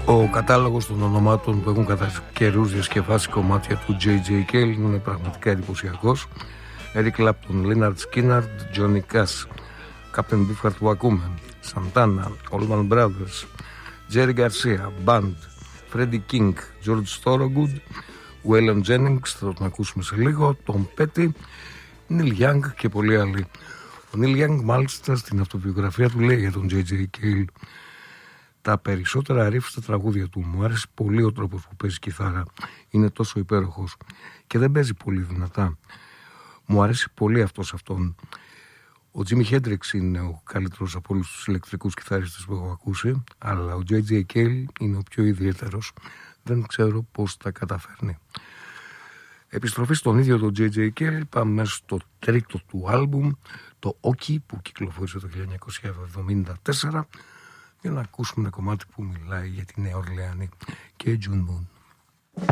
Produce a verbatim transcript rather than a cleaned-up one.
Ο κατάλογος των ονομάτων που έχουν κατά καιρούς διασκευάσει κομμάτια του τζέι τζέι Cale είναι πραγματικά εντυπωσιακός. Eric Clapton, Leonard Skinner, Johnny Cash, Captain Beefheart Wacooman, Santana, Allman Brothers, Jerry Garcia, Band, Freddie King, George Thorogood, Waylon Jennings, θα τον ακούσουμε σε λίγο, Tom Petty, Neil Young και πολλοί άλλοι. Ο Neil Young μάλιστα στην αυτοβιογραφία του λέει για τον τζέι τζέι Cale: τα περισσότερα ρίφ στα τραγούδια του. Μου άρεσε πολύ ο τρόπος που παίζει κιθάρα. Είναι τόσο υπέροχος και δεν παίζει πολύ δυνατά. Μου αρέσει πολύ αυτός αυτόν. Ο Jimi Hendrix είναι ο καλύτερος από όλους τους ηλεκτρικούς κιθάριστες που έχω ακούσει, αλλά ο τζέι τζέι Cale είναι ο πιο ιδιαίτερος. Δεν ξέρω πώς τα καταφέρνει. Επιστροφή στον ίδιο τον τζέι τζέι Cale, πάμε στο τρίτο του άλμπουμ, το Oki, που κυκλοφόρησε το χίλια εννιακόσια εβδομήντα τέσσερα, για να ακούσουμε ένα κομμάτι που μιλάει για τη Νέα Ορλεάνη και June Moon.